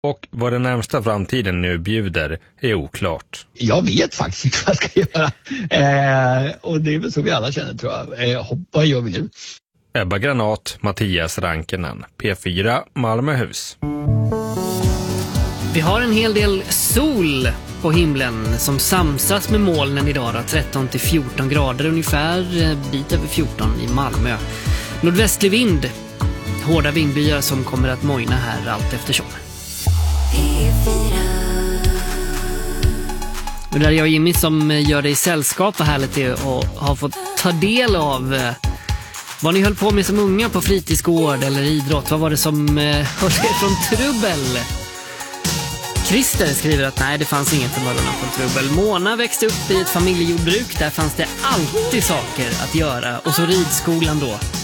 Och vad den närmsta framtiden nu bjuder är oklart. Jag vet faktiskt inte vad jag ska göra. Och det är väl så vi alla känner, tror jag. Vad gör vi nu? Ebba Granat, Mattias Rankinen, P4 Malmöhus. Vi har en hel del sol på himlen som samsas med molnen idag. 13-14 grader ungefär, bit över 14 i Malmö. Nordvästlig vind, hårda vindbyar som kommer att mojna här allt eftersom. Och där är jag och Jimmy som gör dig sällskap. Vad härligt det är och har fått ta del av vad ni höll på med som unga på fritidsgård eller idrott. Vad var det som höll er från trubbel? Christer skriver att nej, det fanns ingen som höll honom från trubbel. Mona växte upp i ett familjejordbruk. Där fanns det alltid saker att göra. Och så ridskolan då.